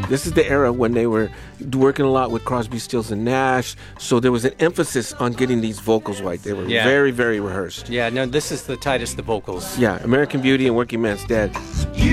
This is the era when they were working a lot with Crosby, Stills, and Nash. So there was an emphasis on getting these vocals right. They were very, very rehearsed. Yeah, no, this is the tightest the vocals. Yeah, American Beauty and Working Man's Dead.